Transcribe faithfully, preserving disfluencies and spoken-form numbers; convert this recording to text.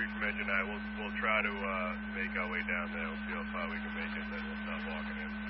three from Engine nine. We'll, we'll try to uh, make our way down there. We'll see how far we can make it, then we'll start walking in.